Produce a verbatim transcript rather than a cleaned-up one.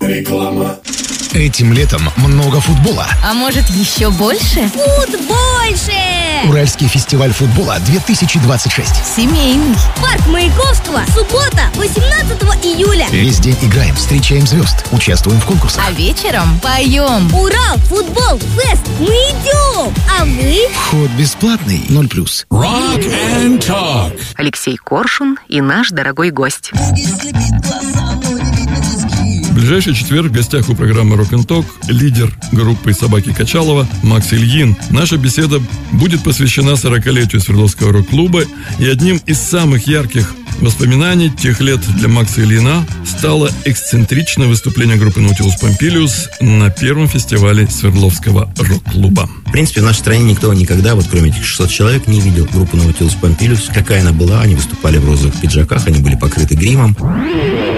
Реклама. Этим летом много футбола. А может, еще больше? Футбольше! Уральский фестиваль футбола две тысячи двадцать шесть. Семейный. Парк Маяковского. Суббота, восемнадцатого июля. Весь день играем, встречаем звезд, участвуем в конкурсах. А вечером поем. Урал, футбол, фест. Мы идем. А вы? Вход бесплатный, ноль плюс. Rock and Talk. Алексей Коршун и наш дорогой гость. В ближайший четверг в гостях у программы Rock and Talk лидер группы «Собаки Качалова» Макс Ильин. Наша беседа будет посвящена сорокалетию Свердловского рок-клуба, и одним из самых ярких воспоминаний тех лет для Макса Ильина стало эксцентричное выступление группы Nautilus Pompilius на первом фестивале Свердловского рок-клуба. В принципе, в нашей стране никто никогда, вот кроме этих шестисот человек, не видел группу Nautilus Pompilius. Какая она была, они выступали в розовых пиджаках, они были покрыты гримом.